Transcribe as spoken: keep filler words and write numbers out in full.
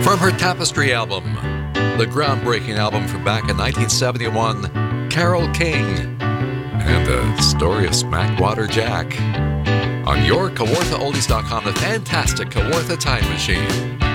From her Tapestry album, the groundbreaking album from back in nineteen seventy-one, Carole King and the story of Smackwater Jack. On your Kawartha Oldies dot com, the fantastic Kawartha Time Machine.